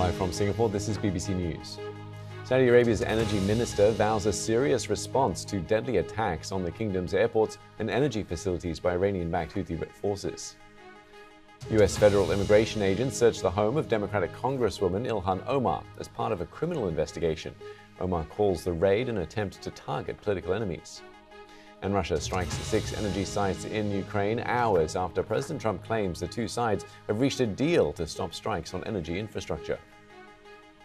Live from Singapore, this is BBC News. Saudi Arabia's energy minister vows a serious response to deadly attacks on the kingdom's airports and energy facilities by Iranian-backed Houthi forces. U.S. federal immigration agents searched the home of Democratic Congresswoman Ilhan Omar as part of a criminal investigation. Omar calls the raid an attempt to target political enemies. And Russia strikes 6 energy sites in Ukraine hours after President Trump claims the two sides have reached a deal to stop strikes on energy infrastructure.